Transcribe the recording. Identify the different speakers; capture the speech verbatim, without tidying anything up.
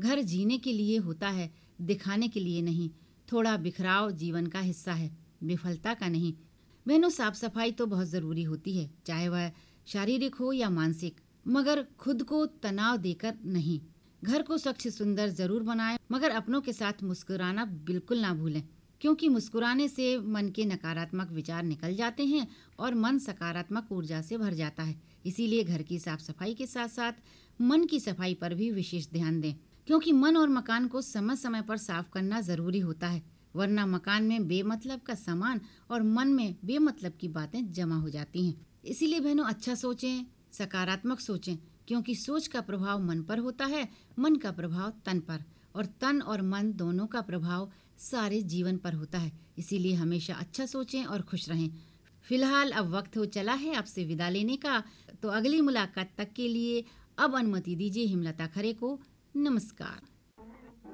Speaker 1: घर जीने के लिए होता है, दिखाने के लिए नहीं। थोड़ा बिखराव जीवन का हिस्सा है, विफलता का नहीं। बहनों, साफ सफाई तो बहुत ज़रूरी होती है, चाहे वह शारीरिक हो या मानसिक, मगर खुद को तनाव देकर नहीं। घर को स्वच्छ सुंदर ज़रूर बनाएं, मगर अपनों के साथ मुस्कुराना बिल्कुल ना भूलें, क्योंकि मुस्कुराने से मन के नकारात्मक विचार निकल जाते हैं और मन सकारात्मक ऊर्जा से भर जाता है। इसीलिए घर की साफ सफाई के साथ साथ मन की सफाई पर भी विशेष ध्यान दें, क्योंकि मन और मकान को समय समय पर साफ करना ज़रूरी होता है, वरना मकान में बेमतलब का सामान और मन में बेमतलब की बातें जमा हो जाती हैं। इसीलिए बहनों, अच्छा सोचें, सकारात्मक सोचें, क्योंकि सोच का प्रभाव मन पर होता है, मन का प्रभाव तन पर, और तन और मन दोनों का प्रभाव सारे जीवन पर होता है। इसीलिए हमेशा अच्छा सोचें और खुश रहें। फिलहाल अब वक्त हो चला है आपसे विदा लेने का, तो अगली मुलाकात तक के लिए अब अनुमति दीजिए हेमलता खरे को। नमस्कार।